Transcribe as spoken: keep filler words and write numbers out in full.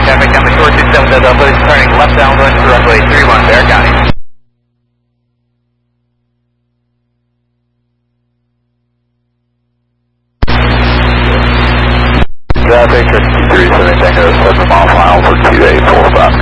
Traffic on the short two seven Delta, please turning left downwind to runway three one, Bear County. Traffic, three seven Tango, seven mile final for two eight four five.